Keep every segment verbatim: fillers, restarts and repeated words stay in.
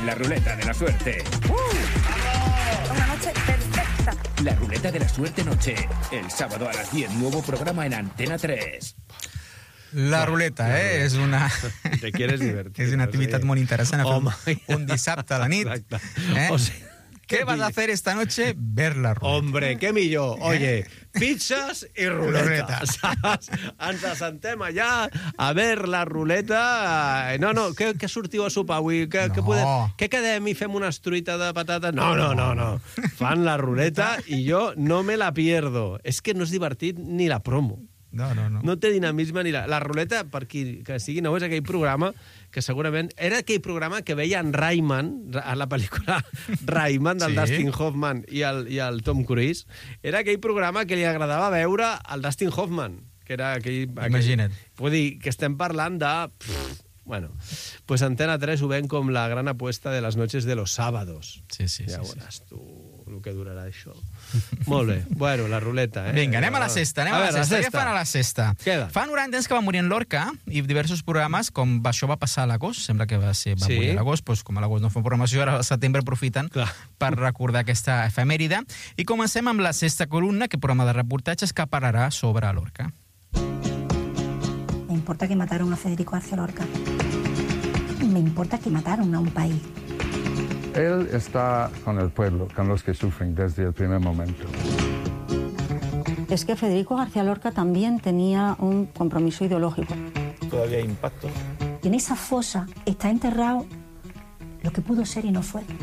La ruleta de la suerte. ¡Uh! Una noche perfecta. La ruleta de la suerte noche. El sábado a las diez, nuevo programa en Antena tres. La ruleta, eh? És una... Te quieres divertir. És una activitat sí. molt interessant. Home. Un dissabte a la nit. Exacte. Eh? O sigui, ¿Qué vas a hacer esta noche? Ver la ruleta. Hombre, què millor. Oye, pizzas i ruleta. Ruleta. Saps? Ens assentem allà a ver la ruleta. No, no, què, què sortiu a sopar avui? Què, No. què, podem, què quedem i fem una estruita de patata? No, no, no, no. Fan la ruleta i jo no me la pierdo. És que no és divertit ni la promo. No, no, no. No té dinamisme ni la... La ruleta, per qui que sigui nou, és aquell programa que segurament... Era aquell programa que veia en Rayman, a la pel·lícula Rayman, del Sí. Dustin Hoffman i el, i el Tom Cruise. Era aquell programa que li agradava veure al Dustin Hoffman, que era aquell... Imagina't. Aquell, vull dir, que estem parlant de... Pff, bueno, pues Antena tres ho ven com la gran apuesta de les noches de los sábados. Sí, sí, Ja sí, veuràs tu el que durarà això. Molt bé. Bueno, la ruleta, eh? Vinga, anem a la cesta, anem a, veure, la cesta. Què fan a la cesta? Queda. Fa noranta anys que va morir en Lorca i diversos programes, com va, això va passar a l'agost, sembla que va, ser, va Sí. morir a l'agost, doncs, com a l'agost no fa programació, ara al setembre aprofiten Clar. per recordar aquesta efemèride. I comencem amb la sexta columna, que programa de reportatges que parlarà sobre Lorca. Me importa que mataron a Federico García Lorca. Me importa que mataron a un país. Él está con el pueblo, con los que sufren desde el primer momento. Es que Federico García Lorca también tenía un compromiso ideológico. Todavía hay impacto. Y en esa fosa está enterrado lo que pudo ser y no fue.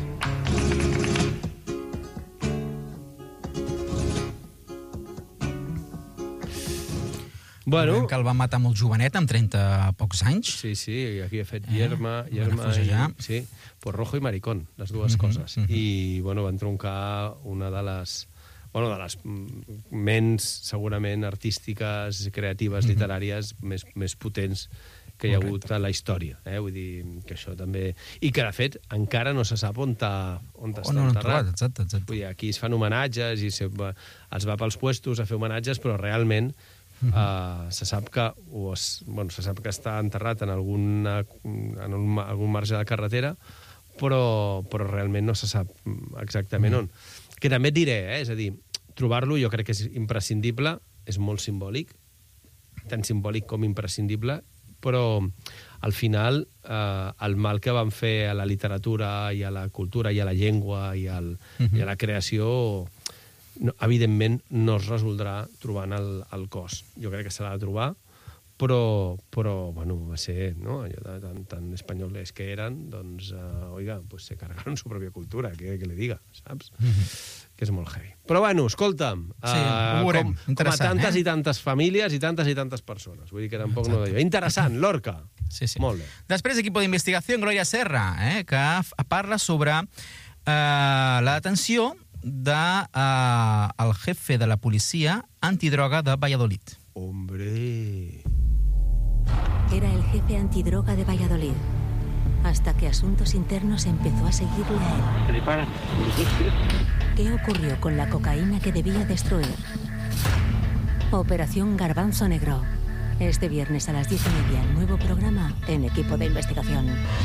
Bueno, Veiem que el van matar molt jovenet, amb trenta pocs anys. sí, sí, aquí he fet Yerma, Eh, Yerma van afusellar. i, sí, pues rojo i maricón, les dues Mhm, coses. mhm. I, bueno, van troncar una de les, bueno, de les mm, ments, segurament, artístiques, creatives, Mhm. literàries més, més potents que hi ha hagut Correcte. a la història. Eh? Vull dir que això també... I que, de fet, encara no se sap on, ta, on està On no l'han enterrat. trobat, exacte, exacte. Vull dir, aquí es fan homenatges i se va, es va pels puestos a fer homenatges, però realment Mhm. uh, se sap que o es, bueno, se sap que està enterrat en, alguna, en un, algun marge de carretera, però, però realment no se sap exactament Mhm. on. Que també et diré, eh? És a dir, trobar-lo jo crec que és imprescindible, és molt simbòlic, tan simbòlic com imprescindible, però al final eh, el mal que van fer a la literatura i a la cultura i a la llengua i, al, Mhm. i a la creació no, evidentment no es resoldrà trobant el, el cos. Jo crec que s'ha de trobar, però, però bueno, va ser, no? Allò de tan, tan espanyoles que eren, doncs, uh, oiga, pues se cargaron su propia cultura, que, que le diga, saps? Que és molt heavy. Però bueno, escolta'm, Sí, ho veurem. com, com a Interessant, tantes eh? i tantes famílies i tantes i tantes persones. Vull dir que tampoc no Exacte. deia. Interessant, Lorca. Sí, sí. Molt bé. Després, equipo d'investigació, Glòria Serra, eh, que f- parla sobre eh, la detenció de, eh, el jefe de la policia antidroga de Valladolid. Hombre... Era el jefe antidroga de Valladolid, hasta que Asuntos Internos empezó a seguirle a él. ¿Qué ocurrió con la cocaína que debía destruir? Operación Garbanzo Negro. Este viernes a las diez y media, nuevo programa en Equipo de Investigación.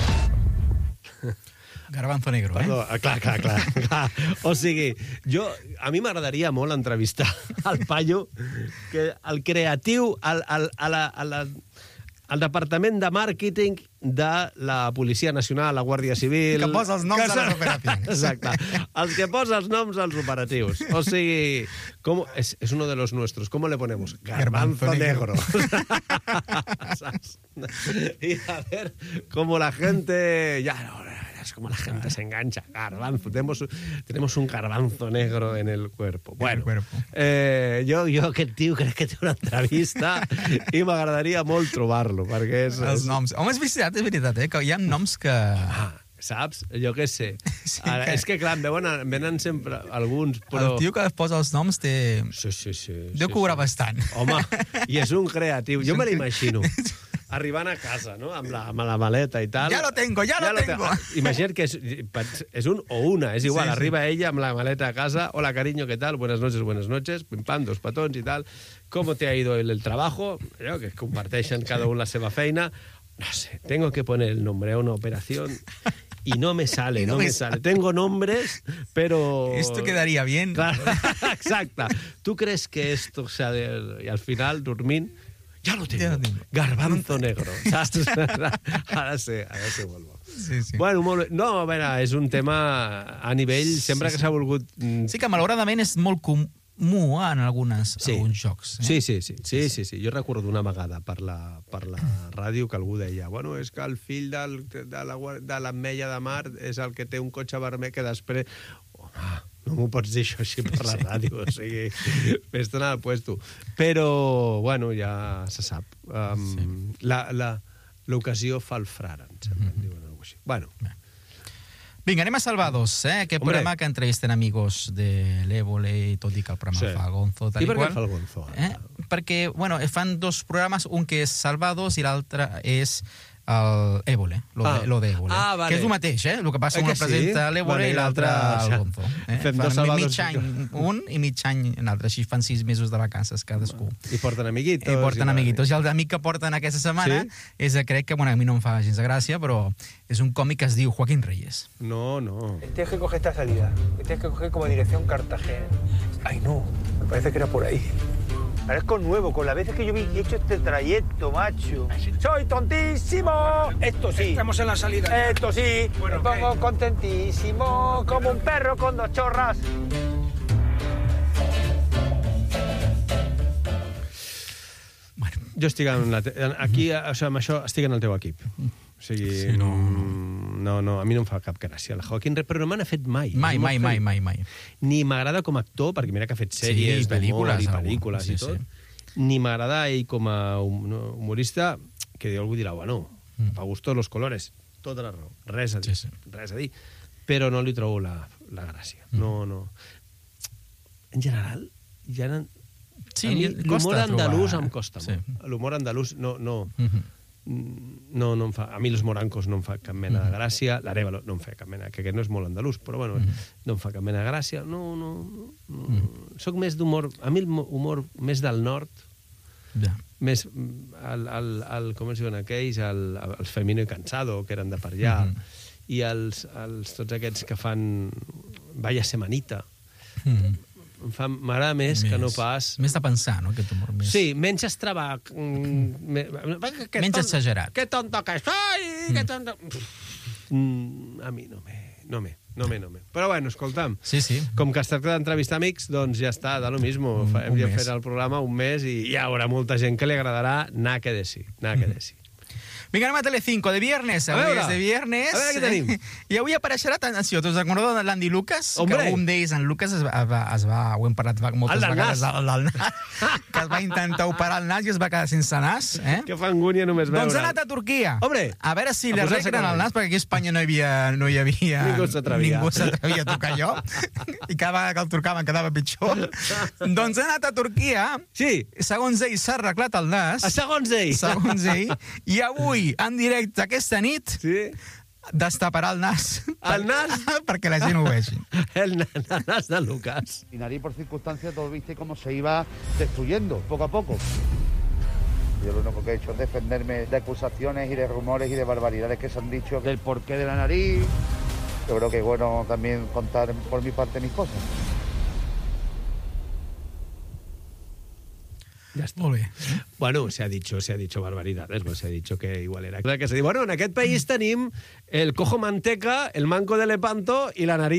Garbanzo negro, eh? Perdó, ah, clar, clar, clar, clar. O sigui, jo, a mi m'agradaria molt entrevistar el paio, que el creatiu, el, el, a la, a la, el departament de màrqueting de la Policia Nacional, la Guàrdia Civil... Que posa els noms que a les se- operacions. Exacte. Els que posa els noms als operatius. O sigui, com, és, és uno de los nuestros. ¿Cómo le ponemos? Garbanzo, Garbanzo negro. negro. ¿Sabes? Y a ver cómo la gente... Ya, no, es como la gente se engancha. Garbanzo. Tenemos, tenemos un garbanzo negro en el cuerpo. Bueno, el cuerpo. Eh, jo, jo aquest tio crec que té una entrevista i m'agradaria molt trobar-lo, perquè és... Els és... noms. Home, és veritat, és veritat, eh? Que hi ha noms que... Ah, saps? Jo què sé. Sí, Ara, que- és que, clar, em veuen, em venen sempre alguns, però... El tio que posa els noms té... Sí, sí, sí. Deu sí, cobrar sí. bastant. Home, i és un creatiu. Jo me l'imagino. Arribant a casa, no?, amb la, amb la maleta i tal. Ja lo tengo, ja lo tengo. te- Imagina't que és, és un o una, és igual. Sí, sí. Arriba ella amb la maleta a casa. Hola, cariño, ¿qué tal? Buenas noches, buenas noches. Pim, pam, dos petons i tal. ¿Cómo te ha ido el, el trabajo? Allò que comparteixen cada un la seva feina. No sé, tengo que poner el nombre a una operación y no me sale, no, no me sale. Tengo nombres, pero... Esto quedaría bien. Claro, exacte. Tu crees que esto sea de... I al final, dormint, ja lo tengo. Garbanzo negro, saps? Ha de ser, ha de ser molt bo. Sí, sí. Bueno, molt bé. No, a veure, és un tema a nivell... Sempre sí, que s'ha volgut... Sí que, malauradament, és molt comú en algunes, sí. alguns jocs. Eh? Sí, sí, sí, sí, sí, sí. Jo recordo una vegada per la, per la ràdio que algú deia bueno, és que el fill del, de la, de l'Ametlla de Mar és el que té un cotxe vermell que després... Home, no m'ho pots dir això així per la ràdio, o sigui, fes-te'n al puesto. Però, bueno, ja se sap. Um, sí. la, la, l'ocasió fa el frare, em sembla, mm-hmm. diuen alguna cosa així. Bueno. Vinga, anem a Salvados, eh? Aquest Hombre. programa que entrevisten amigos de l'Évole i tot i que el programa sí. fa el Gonzo. Tal I, I per què fa el Gonzo? Eh? Perquè, bueno, fan dos programes, un que és Salvados i l'altre és el Évole, lo, ah. de, lo de Évole. Ah, vale. Que és el mateix, eh? El que passa, eh un que presenta sí? l'Évole vale, i l'altre el Gonzo. Eh? Fem fan dos Salvados. Mig any un i mig any l'altre, així fan sis mesos de vacances cadascú. I porten amiguitos. I porten i amiguitos. I el amic que porten aquesta setmana sí? és, crec que, bueno, a mi no em fa gens de gràcia, però és un còmic que es diu Joaquín Reyes. No, no. Tienes que coger esta salida. Tienes que coger como dirección Cartagena. Ay, no. Me parece que era por ahí. Parezco nuevo, con las veces que yo he hecho este trayecto, macho. ¡Soy tontísimo! Esto sí. Estamos en la salida. Esto sí. Bueno, me pongo ¿qué? Contentísimo, como un perro con dos chorras. Bueno. Jo estic en la te... aquí, o sigui, amb això estic en el teu equip. O sigui, sí, no... no, no, a mi no em fa cap gràcia el Joaquín Reyes, però no me n'ha fet mai. Mai, no mai, mai, mai, mai. Ni m'agrada com a actor, perquè mira que ha fet sèries, sí, pel·lícules, i pel·lícules sí, i tot. Sí. Ni m'agrada ell com a humorista, que algú dirà, bueno, mm. pa gusto los colores. Tota la raó. Res a dir. Sí, sí. Res a dir. Però no li trobo la, la gràcia. Mm. No, no. En general, ja no... Sí, a mi l'humor andalús em costa sí. molt. L'humor andalús no... no mm-hmm. No, no em fa... A mi els morancos no em fa cap mena de gràcia. L'Arevalo no em fa cap mena... Que aquest no és molt andalús, però bueno, mm-hmm. no em fa cap mena de gràcia. No, no... no, no. Mm. Soc més d'humor... A mi el humor més del nord... Ja. Més... El, el, el, com es diuen aquells? El, els Femino i Cansado, que eren de per allà. Mm-hmm. I els, els, tots aquests que fan... Vaya Semanita. Mm-hmm. M'agrada més, més que no pas... Més de pensar, no? Aquest humor més... Sí, menys estravac... Mm, menys ton, exagerat. Que tonto que soy! Mm. Que tonto... Mm, a mi no me... No me, no me, no me. Però bueno, escolta'm, sí, sí. com que es tracta d'entrevistar amics, doncs ja està, da lo mismo. Un, Hem un de fer el programa un mes i hi haurà molta gent que li agradarà anar que de sí, anar que de sí. Vinga, anem a Telecinco, de viernes. Avui és de viernes. A veure què tenim. I avui apareixerà, atenció, us recordeu de l'Andy Lucas? Hombre. Que un d'ells, en Lucas, es va, es va, ho hem parlat moltes el vegades, nas. el del nas, que es va intentar operar el nas i es va quedar sense nas. Eh? Que fa angúnia només veure. Doncs ha anat a Turquia. Hombre. A veure si li arreglen el nas, perquè aquí a Espanya no hi havia... No hi havia ningú s'atrevia. Ningú s'atrevia a tocar allò. I cada vegada que el trucaven quedava pitjor. Doncs ha anat a Turquia. Sí. Segons ell, s'ha arreglat el nas. A segons ell. Segons ell. I avui, en directe, aquesta nit, sí. destaparà el nas. El nas? Perquè la gent ho vegi. El, el nas de Lucas. Y nariz por circunstancias, todo viste cómo se iba destruyendo, poco a poco. Yo lo único que he hecho es defenderme de acusaciones y de rumores y de barbaridades que se han dicho del porqué de la nariz. Yo creo que es bueno también contar por mi parte mis cosas. Ya está. Muy bien. Bueno, se ha dicho, se ha dicho barbaridades, pues se ha dicho que igual era... Que se diu, bueno, en aquest país tenim el cojo manteca, el manco de Lepanto i la nariz